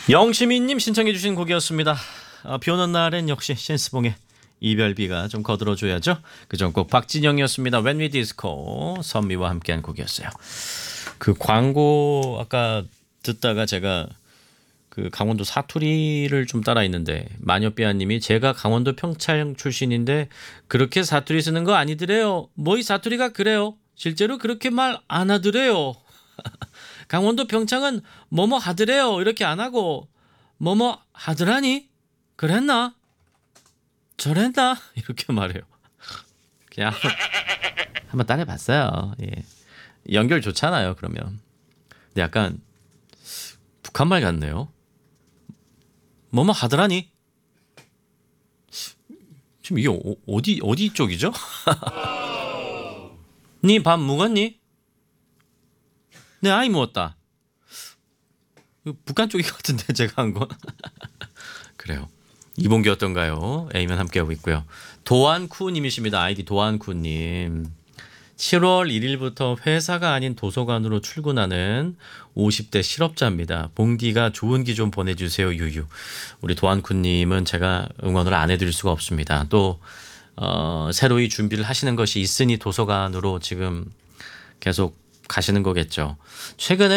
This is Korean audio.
영시민님 신청해 주신 곡이었습니다. 비 오는 날엔 역시 신스봉의 이별비가 좀 거들어줘야죠. 그전 곡 박진영이었습니다. When We Disco 선미와 함께한 곡이었어요. 그 광고 아까 듣다가 제가 그 강원도 사투리를 좀 따라 있는데 마녀삐아님이 제가 강원도 평창 출신인데 그렇게 사투리 쓰는 거 아니더래요. 뭐 이 사투리가 그래요. 실제로 그렇게 말 안 하더래요. 강원도 평창은 뭐뭐 하더래요. 이렇게 안 하고 뭐뭐 하더라니? 그랬나? 저랬나? 이렇게 말해요. 그냥 한번 따라해봤어요. 예. 연결 좋잖아요. 그러면. 근데 약간 북한말 같네요. 뭐뭐 하더라니? 지금 이게 어디 쪽이죠? 니 밥 먹었니? 내 아이 먹었다. 북한 쪽이 같은데 제가 한 건. 그래요. 이봉규 어떤가요? A면 함께하고 있고요. 도안쿠님이십니다. 아이디 도안쿠님. 7월 1일부터 회사가 아닌 도서관으로 출근하는 50대 실업자입니다. 봉디가 좋은 기 좀 보내주세요. 유유. 우리 도안쿠님은 제가 응원을 안 해드릴 수가 없습니다. 또 새로이 준비를 하시는 것이 있으니 도서관으로 지금 계속 가시는 거겠죠. 최근에